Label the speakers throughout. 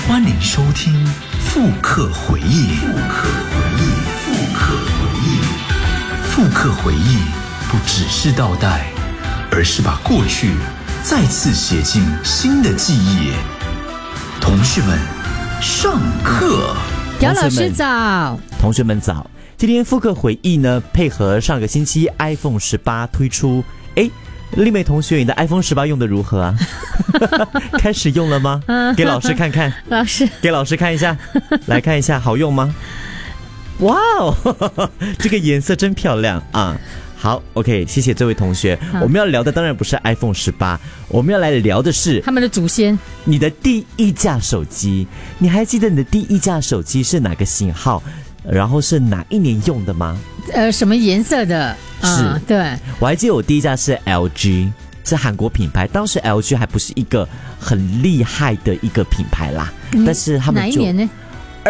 Speaker 1: 欢迎收听复刻回忆。复刻回忆不只是倒带，而是把过去再次写进新的记忆。同学们，上课。
Speaker 2: 姚老师早，
Speaker 3: 同学们早。今天复刻回忆呢，配合上个星期 iPhone 18推出，丽美同学，你的 iPhone 18用的如何啊？开始用了吗？给老师看看。
Speaker 2: 老师，
Speaker 3: 给老师看一下，来看一下，好用吗？哇哦，这个颜色真漂亮啊！好 ，OK， 谢谢这位同学。我们要聊的当然不是 iPhone 18，我们要来聊的是
Speaker 2: 他们的祖先。你
Speaker 3: 的第一架手机，你还记得你的第一架手机是哪个型号？然后是哪一年用的吗？
Speaker 2: 什么颜色的？
Speaker 3: 是，
Speaker 2: 对，
Speaker 3: 我还记得我第一架是 LG， 是韩国品牌。当时 LG 还不是一个很厉害的一个品牌啦，但是他们
Speaker 2: 哪一年呢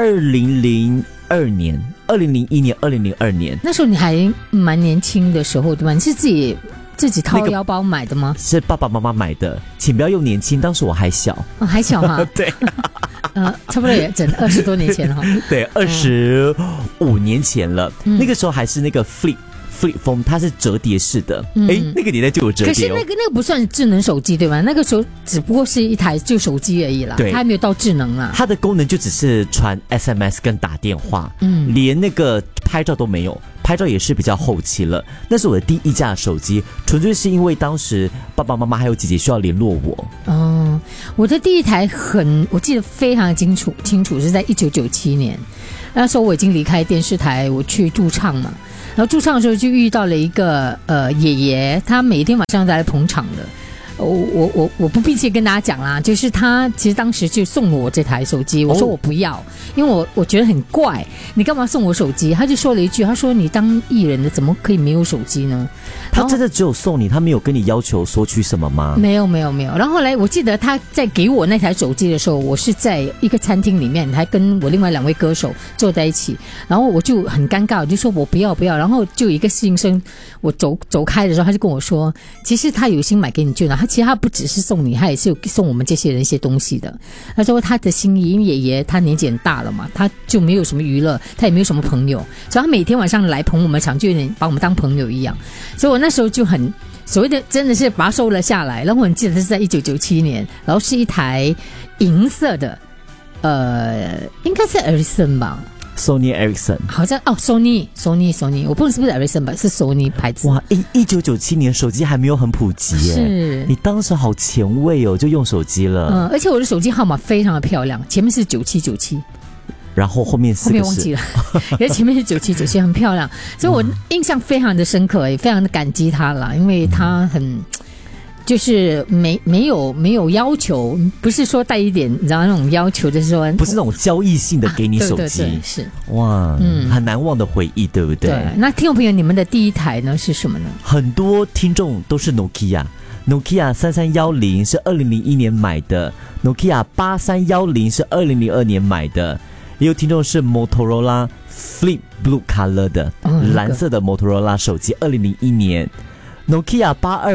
Speaker 3: ？2002年、2001年、2002年。
Speaker 2: 那时候你还蛮年轻的时候，对吧？你是自己掏腰包买的吗？
Speaker 3: 是爸爸妈妈买的，请不要用年轻，当时我还小。
Speaker 2: 还小哈。
Speaker 3: 对。
Speaker 2: 差不多也整20多年前了哈。
Speaker 3: 对，25年前了。那个时候还是那个 Flip phone， 它是折叠式的。那个年代就有折叠。
Speaker 2: 可是那个不算智能手机对吧？那个时候只不过是一台就手机而已啦，它还没有到智能啦。
Speaker 3: 它的功能就只是传 SMS 跟打电话，连那个拍照都没有。拍照也是比较后期了，那是我的第一架手机，纯粹是因为当时爸爸妈妈还有姐姐需要联络我。
Speaker 2: 我的第一台我记得非常清楚，是在1997年，那时候我已经离开电视台，我去驻唱嘛，然后驻唱的时候就遇到了一个爷爷，他每天晚上都来捧场的。我不必去跟大家讲啦，就是他其实当时就送了我这台手机，我说我不要，因为我觉得很怪，你干嘛送我手机？他就说了一句，他说你当艺人的怎么可以没有手机呢？
Speaker 3: 他真的只有送你，他没有跟你要求索取什么吗？
Speaker 2: 没有。然后后来我记得他在给我那台手机的时候，我是在一个餐厅里面，还跟我另外2位歌手坐在一起，然后我就很尴尬，我就说我不要，然后就有一个侍应生，我走开的时候，他就跟我说，其实他有心买给你就拿，其实他不只是送你，他也是有送我们这些人一些东西的。他说他的心意，因为爷爷他年纪很大了嘛，他就没有什么娱乐，他也没有什么朋友，所以他每天晚上来捧我们场，就有点把我们当朋友一样。所以我那时候就很所谓的真的是把它收了下来。然后我很记得是在1997年，然后是一台银色的，应该是 Ericsson 吧。
Speaker 3: Sony Ericsson
Speaker 2: 好像Sony， 我不知道是不是 Ericsson 吧，是 Sony 牌子。
Speaker 3: 哇，1997年手机还没有很普及耶，
Speaker 2: 是
Speaker 3: 你当时好前卫哦，就用手机了。
Speaker 2: 而且我的手机号码非常的漂亮，前面是9797，
Speaker 3: 然后后面4个是，
Speaker 2: 后面忘记了，因为前面是9797，很漂亮，所以我印象非常的深刻，也非常的感激他啦，因为他很。就是没有要求，不是说带一点你知道那种要求，就是说
Speaker 3: 不是那种交易性的给你手机，
Speaker 2: 对，是
Speaker 3: 哇，很难忘的回忆，对不对？
Speaker 2: 对。那听众朋友，你们的第一台呢是什么呢？
Speaker 3: 很多听众都是 Nokia 3310是2001年买的， Nokia 8310是2002年买的，也有听众是 Motorola Flip Blue Color 的，蓝色的 Motorola 手机2001年， Nokia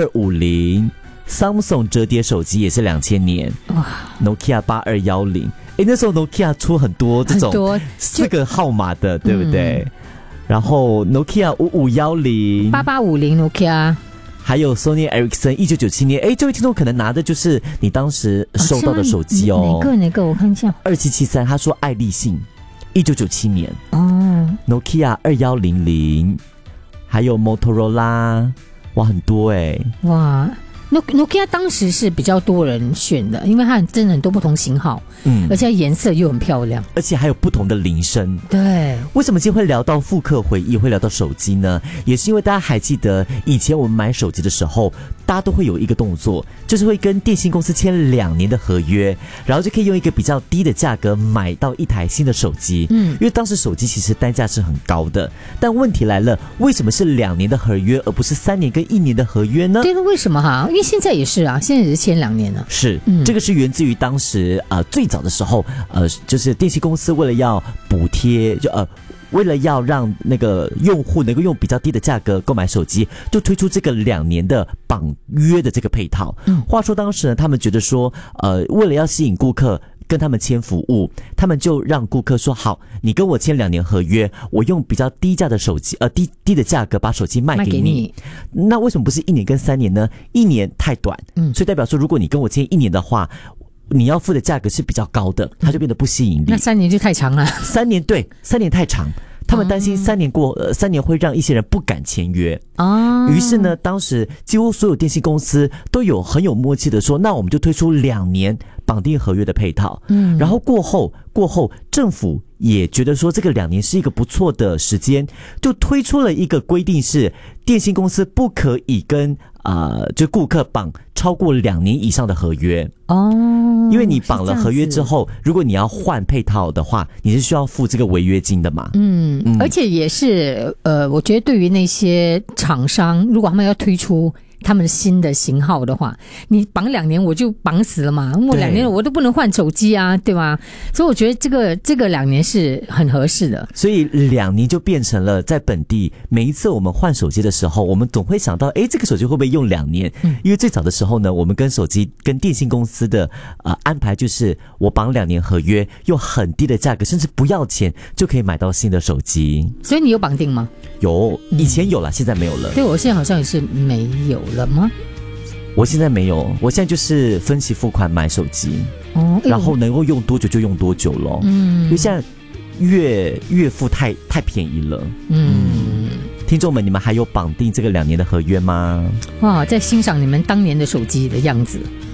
Speaker 3: 8250Samsung 折叠手机也是2000年，Nokia 8210，那时候 Nokia 出很多这种4个号码的，对不对？然后 Nokia 5510、
Speaker 2: 8850 Nokia，
Speaker 3: 还有 Sony Ericsson 1997年，这位听众可能拿的就是你当时收到的手机哦。
Speaker 2: 哪个？我看一下。
Speaker 3: 2773，他说爱立信1997年，Nokia 2100，还有 Motorola， 哇，很多
Speaker 2: 哇。Nokia 当时是比较多人选的，因为它真的很多不同型号，而且颜色又很漂亮，
Speaker 3: 而且还有不同的铃声。
Speaker 2: 对，
Speaker 3: 为什么今天会聊到复刻回忆，会聊到手机呢？也是因为大家还记得以前我们买手机的时候，大家都会有一个动作，就是会跟电信公司签2年的合约，然后就可以用一个比较低的价格买到一台新的手机。因为当时手机其实单价是很高的，但问题来了，为什么是2年的合约，而不是3年跟1年的合约呢？
Speaker 2: 对，为什么哈？因为现在也是啊，现在也是签2年了。
Speaker 3: 是，这个是源自于当时最早的时候，就是电信公司为了要补贴，为了要让那个用户能够用比较低的价格购买手机，就推出这个2年的绑约的这个配套。话说当时呢，他们觉得说，为了要吸引顾客， 跟他们签服务，他们就让顾客说好，你跟我签2年合约，我用比较低价的手机，低的价格把手机卖给你。那为什么不是1年跟3年呢？1年太短，所以代表说，如果你跟我签1年的话，你要付的价格是比较高的，它就变得不吸引力。
Speaker 2: 那3年就太长了。
Speaker 3: 3年对，3年太长。他们担心3年会让一些人不敢签约于是呢，当时几乎所有电信公司都很有默契的说，那我们就推出2年绑定合约的配套。然后过后政府也觉得说这个2年是一个不错的时间，就推出了一个规定，是电信公司不可以跟就顾客绑超过2年以上的合约因为你绑了合约之后，如果你要换配套的话，你是需要付这个违约金的嘛。
Speaker 2: 而且也是我觉得对于那些厂商，如果他们要推出他们新的型号的话，你绑2年我就绑死了嘛，我2年我都不能换手机啊，对吧？所以我觉得这个2年是很合适的。
Speaker 3: 所以2年就变成了在本地每一次我们换手机的时候，我们总会想到，这个手机会不会用2年？因为最早的时候呢，我们跟电信公司的安排就是我绑2年合约，用很低的价格，甚至不要钱就可以买到新的手机。
Speaker 2: 所以你有绑定吗？
Speaker 3: 有，以前有了，现在没有了。
Speaker 2: 对，我现在好像也是没有了吗？
Speaker 3: 我现在没有，我现在就是分期付款买手机，然后能够用多久就用多久咯。因为现在月付太便宜了。听众们，你们还有绑定这个2年的合约吗？
Speaker 2: 哇，在欣赏你们当年的手机的样子。